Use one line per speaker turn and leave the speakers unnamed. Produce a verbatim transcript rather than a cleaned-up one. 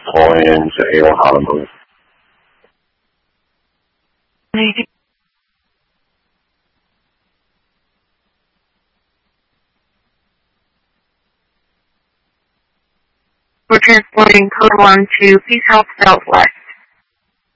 拖延这个好吗？
For transporting code one to please help Southwest.